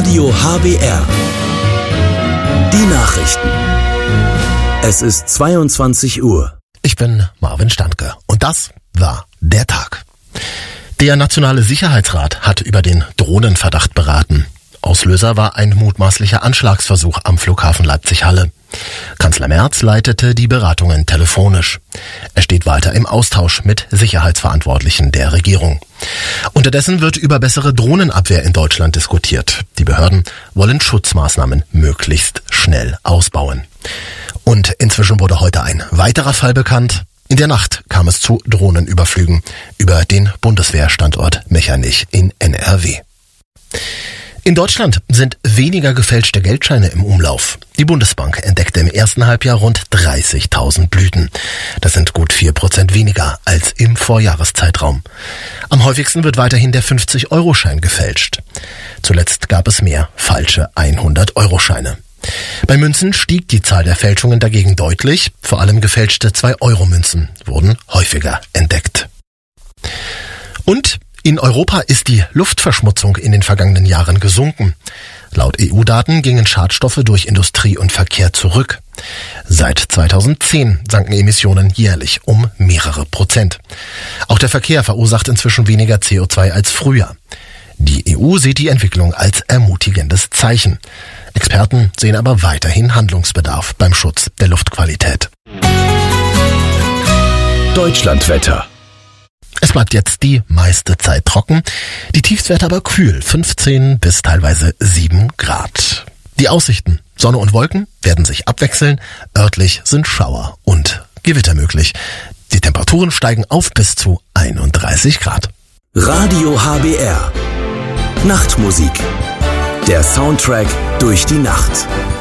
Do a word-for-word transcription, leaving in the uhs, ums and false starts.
Radio H B R. Die Nachrichten. Es ist zweiundzwanzig Uhr. Ich bin Marvin Standke und das war der Tag. Der Nationale Sicherheitsrat hat über den Drohnenverdacht beraten. Auslöser war ein mutmaßlicher Anschlagsversuch am Flughafen Leipzig-Halle. Kanzler Merz leitete die Beratungen telefonisch. Er steht weiter im Austausch mit Sicherheitsverantwortlichen der Regierung. Unterdessen wird über bessere Drohnenabwehr in Deutschland diskutiert. Die Behörden wollen Schutzmaßnahmen möglichst schnell ausbauen. Und inzwischen wurde heute ein weiterer Fall bekannt. In der Nacht kam es zu Drohnenüberflügen über den Bundeswehrstandort Mechernich in N R W. In Deutschland sind weniger gefälschte Geldscheine im Umlauf. Die Bundesbank entdeckte im ersten Halbjahr rund dreißigtausend Blüten. Das sind gut vier Prozent weniger als im Vorjahreszeitraum. Am häufigsten wird weiterhin der fünfzig-Euro-Schein gefälscht. Zuletzt gab es mehr falsche hundert-Euro-Scheine. Bei Münzen stieg die Zahl der Fälschungen dagegen deutlich. Vor allem gefälschte zwei-Euro-Münzen wurden häufiger entdeckt. Und in Europa ist die Luftverschmutzung in den vergangenen Jahren gesunken. Laut E U-Daten gingen Schadstoffe durch Industrie und Verkehr zurück. Seit zweitausendzehn sanken Emissionen jährlich um mehrere Prozent. Auch der Verkehr verursacht inzwischen weniger C O zwei als früher. Die E U sieht die Entwicklung als ermutigendes Zeichen. Experten sehen aber weiterhin Handlungsbedarf beim Schutz der Luftqualität. Deutschlandwetter. Es bleibt jetzt die meiste Zeit trocken, die Tiefstwerte aber kühl, fünfzehn bis teilweise sieben Grad. Die Aussichten, Sonne und Wolken werden sich abwechseln, örtlich sind Schauer und Gewitter möglich. Die Temperaturen steigen auf bis zu einunddreißig Grad. Radio H B R. Nachtmusik. Der Soundtrack durch die Nacht.